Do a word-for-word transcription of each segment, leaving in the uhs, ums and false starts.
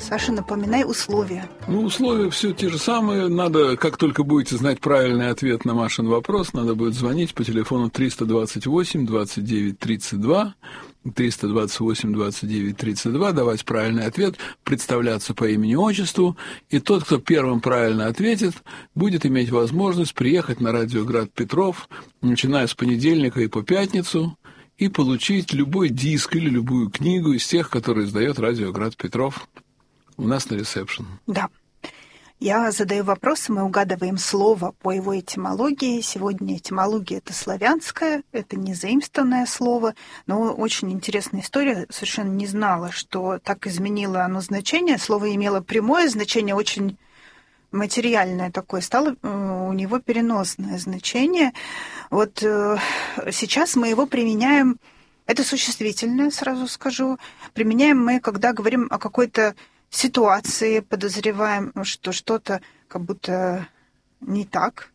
Саша, напоминай условия. Ну, условия все те же самые. Надо, как только будете знать правильный ответ на Машин вопрос, надо будет звонить по телефону триста двадцать восемь двадцать девять тридцать два, триста двадцать восемь двадцать девять тридцать два, давать правильный ответ, представляться по имени-отчеству, и тот, кто первым правильно ответит, будет иметь возможность приехать на радио Град Петров, начиная с понедельника и по пятницу, и получить любой диск или любую книгу из тех, которые издает радио Град Петров у нас на ресепшн. Да. Я задаю вопрос, мы угадываем слово по его этимологии. Сегодня этимология – это славянское, это не заимствованное слово, но очень интересная история. Совершенно не знала, что так изменило оно значение. Слово имело прямое значение, очень материальное такое, стало у него переносное значение. Вот сейчас мы его применяем, это существительное, сразу скажу, применяем мы, когда говорим о какой-то ситуации, подозреваем, что что-то как будто не так.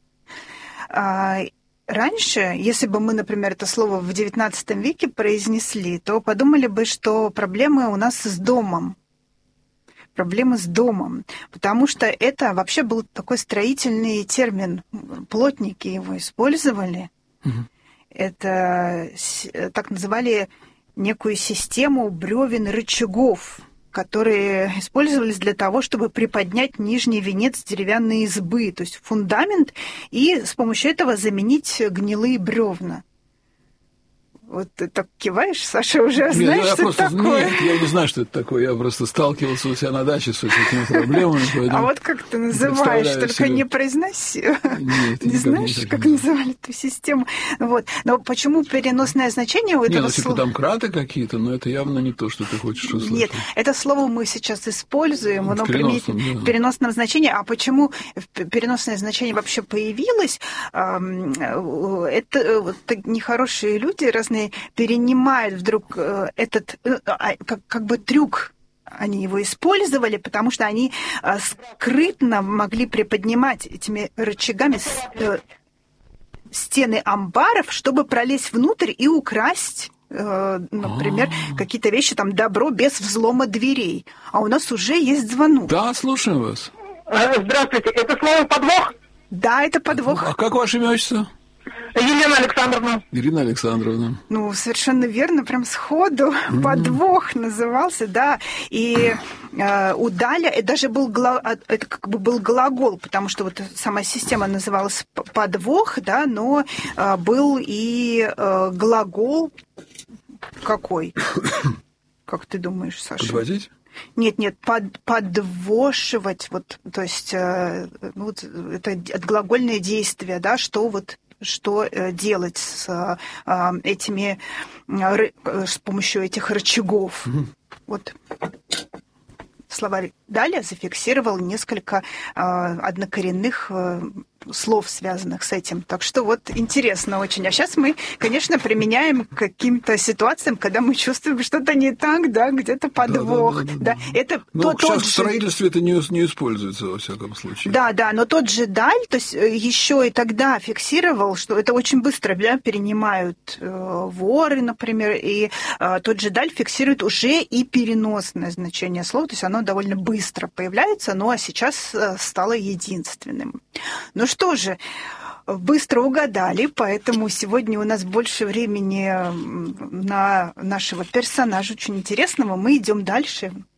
А раньше, если бы мы, например, это слово в девятнадцатом веке произнесли, то подумали бы, что проблемы у нас с домом. Проблемы с домом, потому что это вообще был такой строительный термин. Плотники его использовали. Угу. Это так называли некую систему бревен рычагов, которые использовались для того, чтобы приподнять нижний венец деревянной избы, то есть фундамент, и с помощью этого заменить гнилые бревна. Вот ты так киваешь, Саша, уже нет, знаешь, я что просто, это такое? Нет, я не знаю, что это такое. Я просто сталкивался у себя на даче с этими проблемами. А вот как ты называешь, только себе. Не произноси. Нет, не знаешь, не как называли эту систему. Вот. Но почему переносное значение у этого слова? Нет, ну, слова? типа там краты какие-то, но это явно не то, что ты хочешь услышать. Нет, это слово мы сейчас используем, оно имеет в переносном значении. А почему переносное значение вообще появилось? Это вот, нехорошие люди разные перенимают вдруг этот как, как бы трюк. Они его использовали, потому что они скрытно могли приподнимать этими рычагами стены амбаров, чтобы пролезть внутрь и украсть, например, А-а-а. какие-то вещи, там, добро без взлома дверей. А у нас уже есть звонок. Да, слушаем вас. Здравствуйте, это слово подвох? Да, это подвох. А как ваше имя, отчество? Елена Александровна. Ирина Александровна. Ну, совершенно верно, прям сходу. Mm-hmm. Подвох назывался, да. И э, у Даля даже был, гла... это как бы был глагол, потому что вот сама система называлась подвох, да, но э, был и э, глагол какой? Как ты думаешь, Саша? Подвозить? Нет, нет, под, подвошивать, вот, то есть э, ну, вот, это отглагольное действие, да, что вот что делать с э, этими, э, с помощью этих рычагов. Mm-hmm. Вот. Словарь Даля зафиксировал несколько э, однокоренных э, слов, связанных с этим. Так что вот интересно очень. А сейчас мы, конечно, применяем к каким-то ситуациям, когда мы чувствуем что-то не так, да, где-то подвох. Да, да, да, да. Да. Это но то, сейчас тот в же... строительстве это не, не используется, во всяком случае. Да, да, но тот же Даль, то есть еще и тогда фиксировал, что это очень быстро, да, перенимают э, воры, например, и э, тот же Даль фиксирует уже и переносное значение слова, то есть оно довольно быстро появляется, ну а сейчас э, стало единственным. Ну что же, быстро угадали, поэтому сегодня у нас больше времени на нашего персонажа очень интересного. Мы идем дальше.